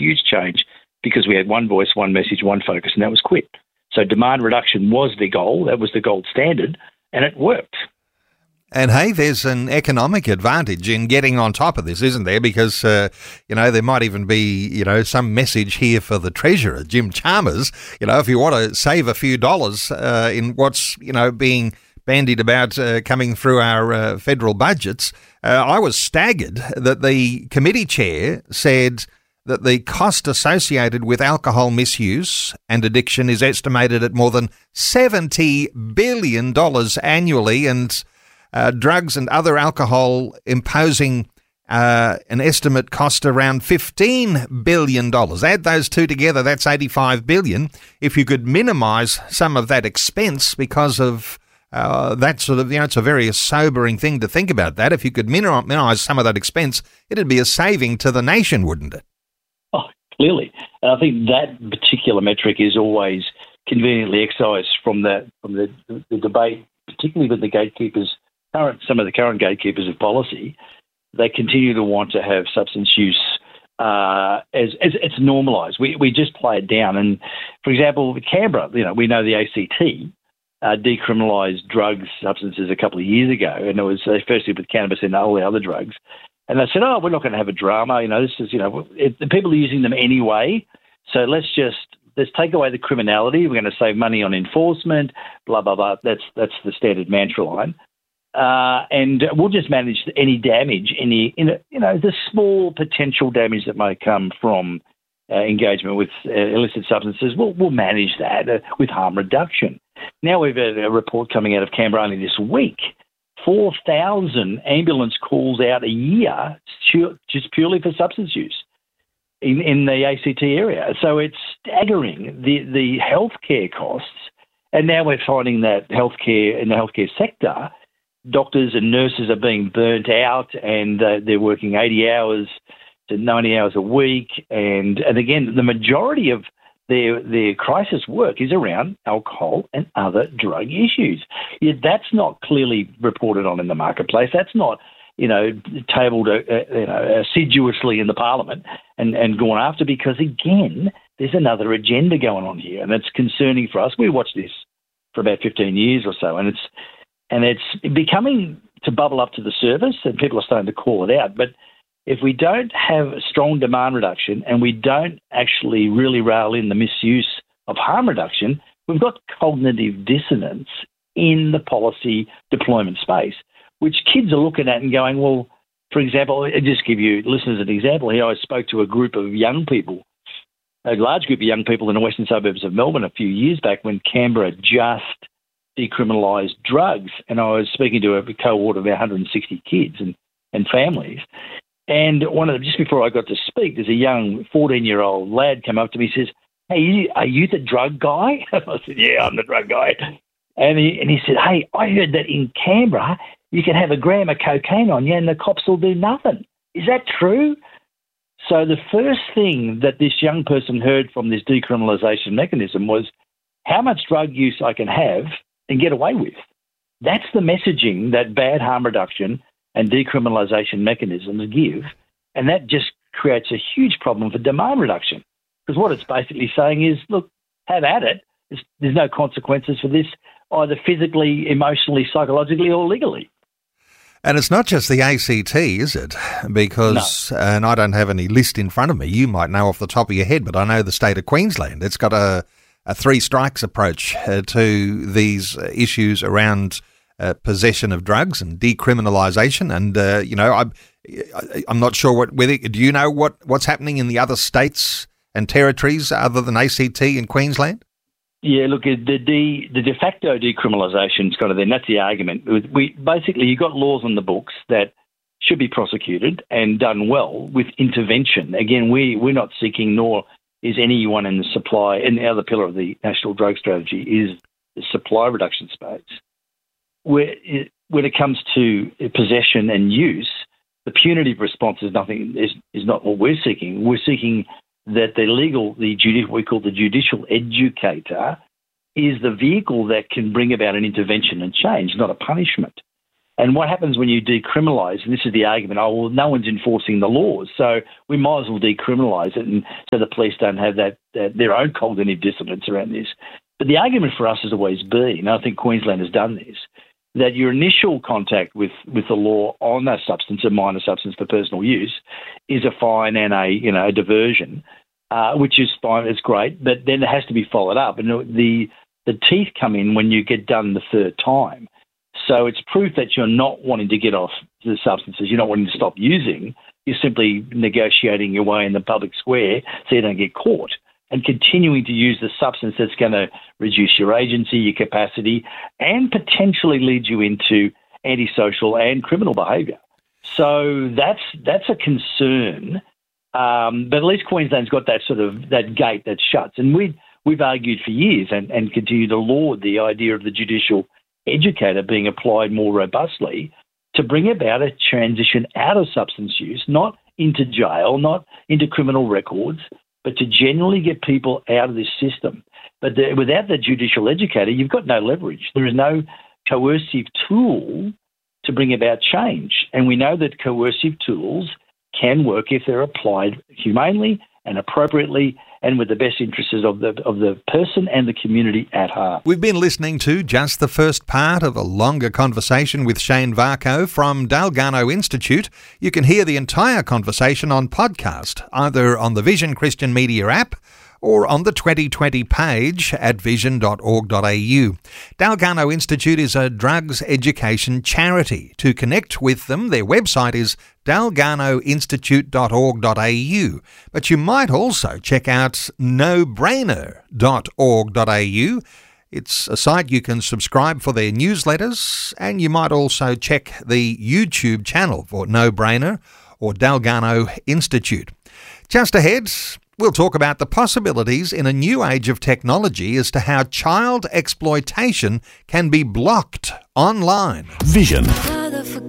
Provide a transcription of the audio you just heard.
huge change because we had one voice, one message, one focus, and that was quit. So demand reduction was the goal. That was the gold standard, and it worked. And hey, there's an economic advantage in getting on top of this, isn't there? Because, there might even be, some message here for the Treasurer, Jim Chalmers. If you want to save a few dollars in what's, being bandied about coming through our federal budgets, I was staggered that the committee chair said that the cost associated with alcohol misuse and addiction is estimated at more than $70 billion annually, and drugs and other alcohol imposing an estimate cost around $15 billion. Add those two together, that's $85 billion. If you could minimise some of that expense because of that sort of, it's a very sobering thing to think about that. If you could minimise some of that expense, it'd be a saving to the nation, wouldn't it? Oh, clearly. And I think that particular metric is always conveniently excised from the debate, particularly with the gatekeepers, some of the current gatekeepers of policy. They continue to want to have substance use as it's normalised. We just play it down. And, for example, with Canberra, we know the ACT decriminalised drugs, substances a couple of years ago, and it was firstly with cannabis and all the other drugs. And they said, we're not going to have a drama. This is, the people are using them anyway. So let's take away the criminality. We're going to save money on enforcement, blah, blah, blah. That's the standard mantra line. And we'll just manage any damage, the small potential damage that may come from engagement with illicit substances. We'll manage that with harm reduction. Now we've had a report coming out of Canberra only this week, 4,000 ambulance calls out a year just purely for substance use in the ACT area. So it's staggering, the healthcare costs. And now we're finding that in the healthcare sector, doctors and nurses are being burnt out, and they're working 80 hours to 90 hours a week. And again, the majority of their crisis work is around alcohol and other drug issues. Yet that's not clearly reported on in the marketplace. That's not, tabled assiduously in the Parliament and gone after, because, again, there's another agenda going on here, and it's concerning for us. We watched this for about 15 years or so, and it's becoming to bubble up to the surface, and people are starting to call it out. But if we don't have a strong demand reduction and we don't actually really rail in the misuse of harm reduction, we've got cognitive dissonance in the policy deployment space, which kids are looking at and going, well, for example, I'll just give you listeners an example here. I spoke to a group of young people, a large group of young people in the western suburbs of Melbourne a few years back when Canberra just decriminalised drugs, and I was speaking to a cohort of 160 kids and families. And one of them, just before I got to speak, there's a young 14-year-old lad come up to me and says, "Hey, are you the drug guy?" I said, "Yeah, I'm the drug guy." And he said, "Hey, I heard that in Canberra you can have a gram of cocaine on you and the cops will do nothing. Is that true?" So the first thing that this young person heard from this decriminalisation mechanism was how much drug use I can have and get away with. That's the messaging that bad harm reduction and decriminalisation mechanisms give, and that just creates a huge problem for demand reduction, because what it's basically saying is, look, have at it. There's no consequences for this, either physically, emotionally, psychologically, or legally. And it's not just the ACT, is it? Because, and I don't have any list in front of me, you might know off the top of your head, but I know the state of Queensland, it's got a three strikes approach to these issues around possession of drugs and decriminalisation. And, I'm not sure do you know what's happening in the other states and territories other than ACT and Queensland? Yeah, look, the de facto decriminalisation's got to then. That's the argument. Basically, you've got laws on the books that should be prosecuted and done well with intervention. Again, we're not seeking, nor is anyone in the supply, and the other pillar of the National Drug Strategy is the supply reduction space. When it comes to possession and use, the punitive response is not what we're seeking. We're seeking that what we call the judicial educator is the vehicle that can bring about an intervention and change, not a punishment. And what happens when you decriminalise, and this is the argument, well, no one's enforcing the laws, so we might as well decriminalise it, and so the police don't have their own cognitive dissonance around this. But the argument for us has always been, and I think Queensland has done this, that your initial contact with the law on a substance, a minor substance for personal use, is a fine and a diversion, which is fine, it's great, but then it has to be followed up. And the teeth come in when you get done the third time. So it's proof that you're not wanting to get off the substances, you're not wanting to stop using, you're simply negotiating your way in the public square so you don't get caught, and continuing to use the substance that's going to reduce your agency, your capacity, and potentially lead you into antisocial and criminal behaviour. So that's a concern, but at least Queensland's got that gate that shuts. And we've argued for years and continue to laud the idea of the judicial educator being applied more robustly to bring about a transition out of substance use, not into jail, not into criminal records, but to generally get people out of this system. But without the judicial educator, you've got no leverage. There is no coercive tool to bring about change. And we know that coercive tools can work if they're applied humanely and appropriately and with the best interests of the person and the community at heart. We've been listening to just the first part of a longer conversation with Shane Varcoe from Dalgarno Institute. You can hear the entire conversation on podcast, either on the Vision Christian Media app or on the 2020 page at vision.org.au. Dalgarno Institute is a drugs education charity. To connect with them, their website is dalgarnoinstitute.org.au. But you might also check out nobrainer.org.au. It's a site you can subscribe for their newsletters, and you might also check the YouTube channel for No Brainer or Dalgarno Institute. Just ahead, we'll talk about the possibilities in a new age of technology as to how child exploitation can be blocked online. Vision